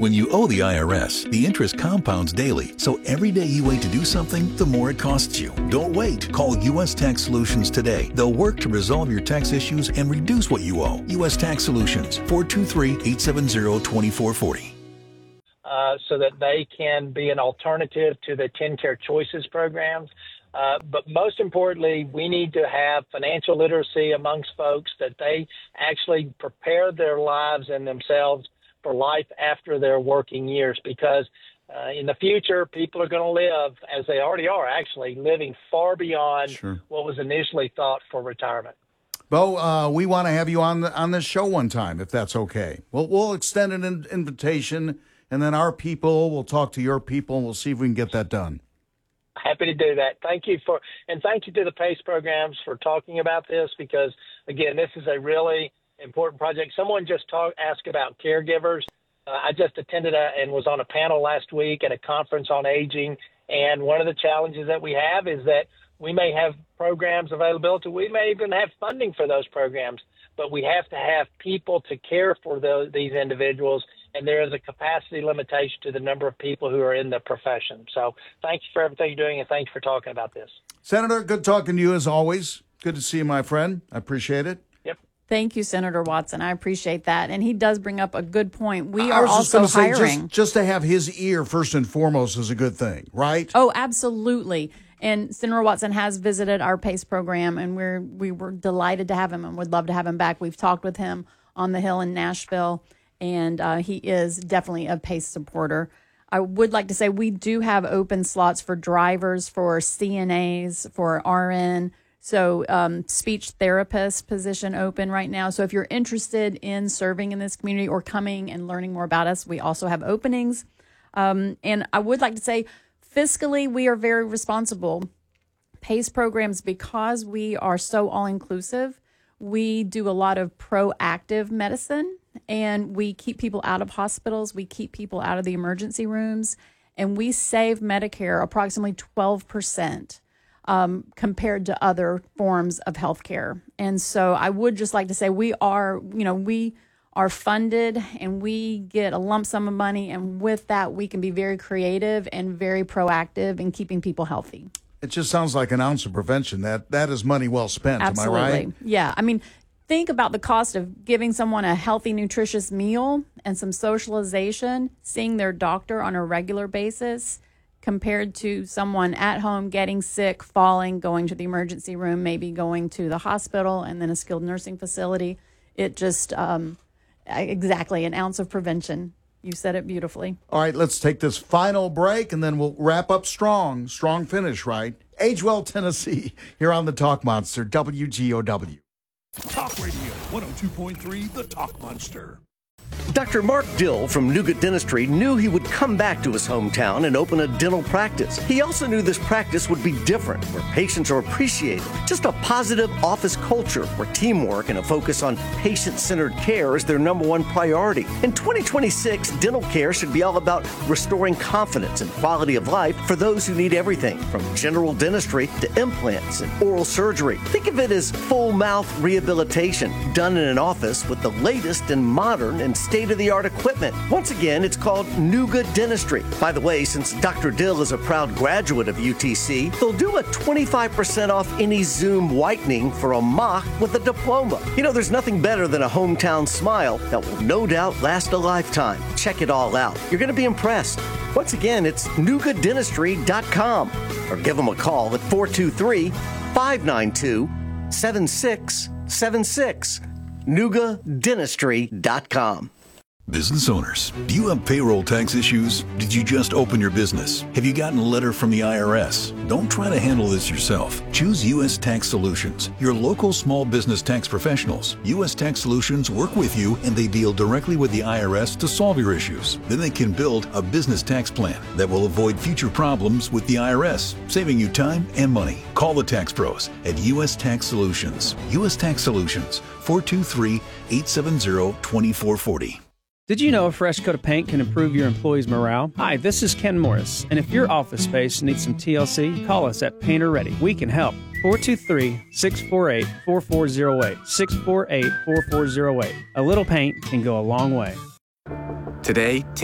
When you owe the IRS, the interest compounds daily, so every day you wait to do something, the more it costs you. Don't wait. Call U.S. Tax Solutions today. They'll work to resolve your tax issues and reduce what you owe. U.S. Tax Solutions, 423-870-2440. So that they can be an alternative to the TennCare Choices programs. But most importantly, we need to have financial literacy amongst folks, that they actually prepare their lives and themselves for life after their working years, because in the future, people are going to live, as they already are, actually living far beyond what was initially thought for retirement. Bo, we want to have you on this show one time, if that's okay. We'll extend an invitation, and then our people will talk to your people, and we'll see if we can get that done. Happy to do that. Thank you to the PACE programs for talking about this, because, again, this is a really important project. Someone just asked about caregivers. I just attended and was on a panel last week at a conference on aging, and one of the challenges that we have is that we may have programs availability. We may even have funding for those programs, but we have to have people to care for these individuals, and there is a capacity limitation to the number of people who are in the profession. So thank you for everything you're doing, and thanks for talking about this. Senator, good talking to you as always. Good to see you, my friend. I appreciate it. Thank you, Senator Watson. I appreciate that. And he does bring up a good point. We are also hiring. Just to have his ear first and foremost is a good thing, right? Oh, absolutely. And Senator Watson has visited our PACE program, and we were delighted to have him and would love to have him back. We've talked with him on the Hill in Nashville, and he is definitely a PACE supporter. I would like to say we do have open slots for drivers, for CNAs, for RN. So speech therapist position open right now. So if you're interested in serving in this community or coming and learning more about us, we also have openings. And I would like to say fiscally, we are very responsible. PACE programs, because we are so all-inclusive, we do a lot of proactive medicine, and we keep people out of hospitals. We keep people out of the emergency rooms, and we save Medicare approximately 12%. Compared to other forms of healthcare. And so I would just like to say we are funded, and we get a lump sum of money. And with that, we can be very creative and very proactive in keeping people healthy. It just sounds like an ounce of prevention. That is money well spent. Absolutely. Am I right? Yeah. I mean, think about the cost of giving someone a healthy, nutritious meal and some socialization, seeing their doctor on a regular basis, compared to someone at home getting sick, falling, going to the emergency room, maybe going to the hospital and then a skilled nursing facility. It just, exactly, an ounce of prevention. You said it beautifully. All right, let's take this final break, and then we'll wrap up strong. Strong finish, right? Age Well, Tennessee, here on the Talk Monster, WGOW. Talk Radio 102.3, the Talk Monster. Dr. Mark Dill from Nougat Dentistry knew he would come back to his hometown and open a dental practice. He also knew this practice would be different, where patients are appreciated. Just a positive office culture where teamwork and a focus on patient-centered care is their number one priority. In 2026, dental care should be all about restoring confidence and quality of life for those who need everything, from general dentistry to implants and oral surgery. Think of it as full mouth rehabilitation done in an office with the latest and modern and state-of-the-art equipment. Once again, it's called Nougat Dentistry. By the way, since Dr. Dill is a proud graduate of UTC, they'll do a 25% off any Zoom whitening for a mock with a diploma. You know, there's nothing better than a hometown smile that will no doubt last a lifetime. Check it all out. You're going to be impressed. Once again, it's nougatdentistry.com, or give them a call at 423-592-7676. nougatdentistry.com. Business owners, do you have payroll tax issues? Did you just open your business? Have you gotten a letter from the IRS? Don't try to handle this yourself. Choose U.S. Tax Solutions, your local small business tax professionals. U.S. Tax Solutions work with you, and they deal directly with the IRS to solve your issues. Then they can build a business tax plan that will avoid future problems with the IRS, saving you time and money. Call the tax pros at U.S. Tax Solutions. U.S. Tax Solutions, 423-870-2440. Did you know a fresh coat of paint can improve your employees' morale? Hi, this is Ken Morris, and if your office space needs some TLC, call us at Painter Ready. We can help. 423-648-4408. 648-4408. A little paint can go a long way. Today,